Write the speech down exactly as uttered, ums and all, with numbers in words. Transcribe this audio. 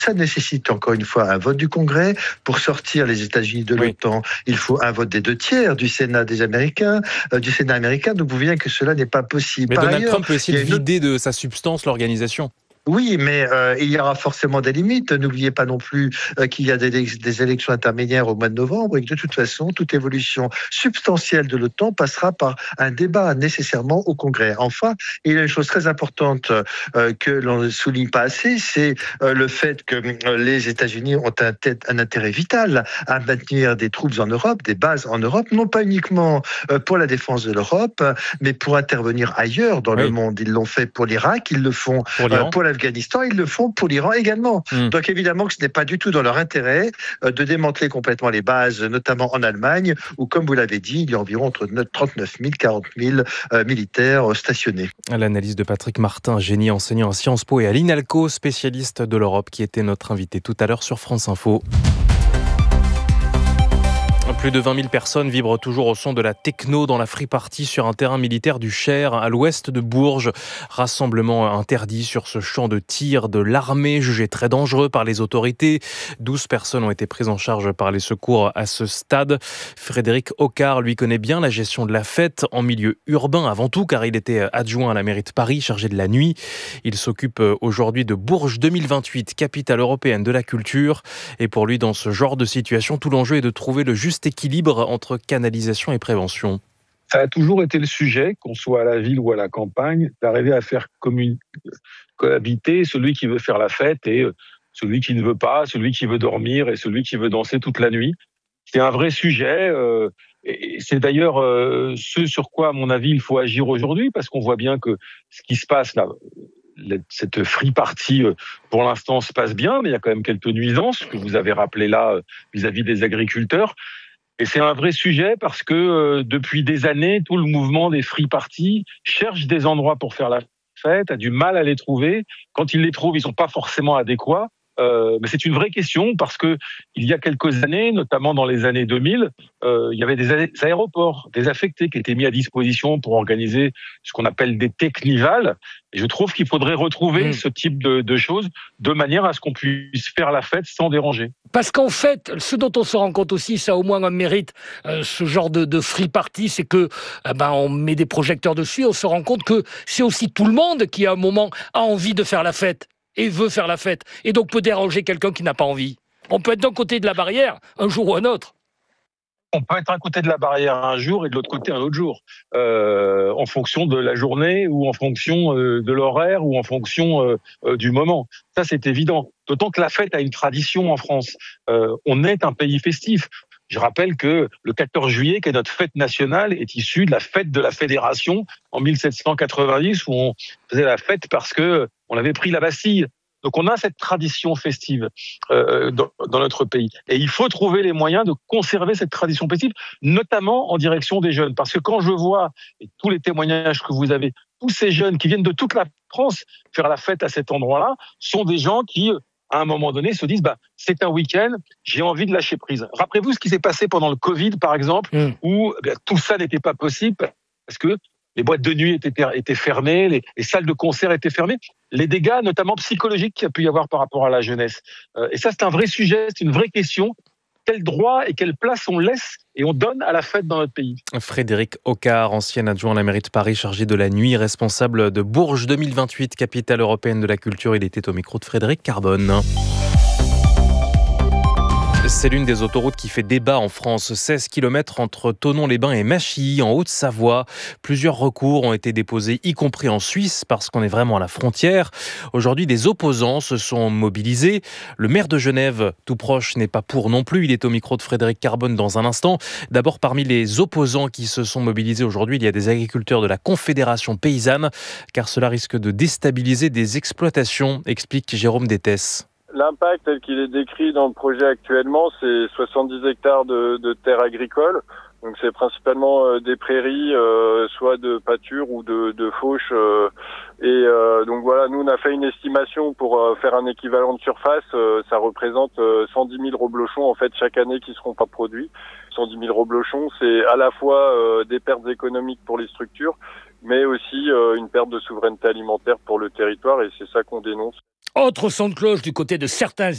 Ça nécessite encore une fois un vote du Congrès. Pour sortir les États-Unis de l'OTAN, oui. il faut un vote des deux tiers du Sénat des Américains, euh, du Sénat américain. Donc vous voyez bien que cela n'est pas possible. Mais Par Donald ailleurs, Trump peut essayer de autre... vider de sa substance l'organisation. Oui, mais euh, il y aura forcément des limites. N'oubliez pas non plus euh, qu'il y a des, des élections intermédiaires au mois de novembre et que de toute façon, toute évolution substantielle de l'OTAN passera par un débat nécessairement au Congrès. Enfin, il y a une chose très importante euh, que l'on ne souligne pas assez, c'est euh, le fait que euh, les États-Unis ont un, un intérêt vital à maintenir des troupes en Europe, des bases en Europe, non pas uniquement euh, pour la défense de l'Europe, mais pour intervenir ailleurs dans oui. le monde. Ils l'ont fait pour l'Irak, ils le font pour l'Iran. Euh, pour la Afghanistan, ils le font pour l'Iran également. Mmh. Donc évidemment que ce n'est pas du tout dans leur intérêt euh, de démanteler complètement les bases, notamment en Allemagne, où, comme vous l'avez dit, il y a environ entre trente-neuf mille, quarante mille euh, militaires stationnés. L'analyse de Patrick Martin, génie enseignant à Sciences Po et à l'INALCO, spécialiste de l'Europe, qui était notre invité tout à l'heure sur France Info. Plus de vingt mille personnes vibrent toujours au son de la techno dans la free party sur un terrain militaire du Cher, à l'ouest de Bourges. Rassemblement interdit sur ce champ de tir de l'armée, jugé très dangereux par les autorités. douze personnes ont été prises en charge par les secours à ce stade. Frédéric Ocard, lui, connaît bien la gestion de la fête en milieu urbain avant tout, car il était adjoint à la mairie de Paris, chargé de la nuit. Il s'occupe aujourd'hui de Bourges deux mille vingt-huit, capitale européenne de la culture. Et pour lui, dans ce genre de situation, tout l'enjeu est de trouver le juste équilibre entre canalisation et prévention. Ça a toujours été le sujet, qu'on soit à la ville ou à la campagne, d'arriver à faire commun... cohabiter celui qui veut faire la fête et celui qui ne veut pas, celui qui veut dormir et celui qui veut danser toute la nuit. C'est un vrai sujet. Euh, et c'est d'ailleurs euh, ce sur quoi, à mon avis, il faut agir aujourd'hui, parce qu'on voit bien que ce qui se passe là, cette free party, pour l'instant, se passe bien, mais il y a quand même quelques nuisances que vous avez rappelées là vis-à-vis des agriculteurs. Et c'est un vrai sujet parce que euh, depuis des années, tout le mouvement des free parties cherche des endroits pour faire la fête, a du mal à les trouver. Quand ils les trouvent, ils sont pas forcément adéquats. Euh, mais c'est une vraie question parce que il y a quelques années, notamment dans les années deux mille, euh, il y avait des aéroports désaffectés qui étaient mis à disposition pour organiser ce qu'on appelle des technivals. Et je trouve qu'il faudrait retrouver mmh. ce type de, de choses de manière à ce qu'on puisse faire la fête sans déranger. Parce qu'en fait, ce dont on se rend compte aussi, ça a au moins un mérite, euh, ce genre de, de free party, c'est que eh ben, on met des projecteurs dessus, on se rend compte que c'est aussi tout le monde qui, à un moment, a envie de faire la fête et veut faire la fête, et donc peut déranger quelqu'un qui n'a pas envie. On peut être d'un côté de la barrière, un jour ou un autre. On peut être un côté de la barrière un jour et de l'autre côté un autre jour, euh, en fonction de la journée ou en fonction euh, de l'horaire ou en fonction euh, euh, du moment. Ça, c'est évident. D'autant que la fête a une tradition en France. Euh, on est un pays festif. Je rappelle que le quatorze juillet, qui est notre fête nationale, est issu de la fête de la Fédération en mille sept cent quatre-vingt-dix, où on faisait la fête parce que on avait pris la Bastille. Donc on a cette tradition festive euh, dans, dans notre pays. Et il faut trouver les moyens de conserver cette tradition festive, notamment en direction des jeunes. Parce que quand je vois, et tous les témoignages que vous avez, tous ces jeunes qui viennent de toute la France faire la fête à cet endroit-là, sont des gens qui, à un moment donné, se disent bah, « c'est un week-end, j'ai envie de lâcher prise ». Rappelez-vous ce qui s'est passé pendant le Covid, par exemple, mmh. où eh bien, tout ça n'était pas possible parce que les boîtes de nuit étaient, étaient fermées, les, les salles de concert étaient fermées. Les dégâts, notamment psychologiques, qu'il y a pu y avoir par rapport à la jeunesse. Euh, et ça, c'est un vrai sujet, c'est une vraie question. Quel droit et quelle place on laisse et on donne à la fête dans notre pays. Frédéric Ocard, ancien adjoint à la mairie de Paris, chargé de la nuit, responsable de Bourges deux mille vingt-huit, capitale européenne de la culture. Il était au micro de Frédéric Carbone. C'est l'une des autoroutes qui fait débat en France. seize kilomètres entre Thonon-les-Bains et Machilly, en Haute-Savoie. Plusieurs recours ont été déposés, y compris en Suisse, parce qu'on est vraiment à la frontière. Aujourd'hui, des opposants se sont mobilisés. Le maire de Genève, tout proche, n'est pas pour non plus. Il est au micro de Frédéric Carbone dans un instant. D'abord, parmi les opposants qui se sont mobilisés aujourd'hui, il y a des agriculteurs de la Confédération paysanne, car cela risque de déstabiliser des exploitations, explique Jérôme Détès. L'impact tel qu'il est décrit dans le projet actuellement, c'est soixante-dix hectares de, de terres agricoles. Donc c'est principalement euh, des prairies, euh, soit de pâture ou de, de fauche. Euh, et euh, donc voilà, nous on a fait une estimation pour euh, faire un équivalent de surface. Euh, ça représente euh, cent dix mille reblochons en fait chaque année qui seront pas produits. cent dix mille reblochons, c'est à la fois euh, des pertes économiques pour les structures, mais aussi euh, une perte de souveraineté alimentaire pour le territoire. Et c'est ça qu'on dénonce. Autre son de cloche du côté de certains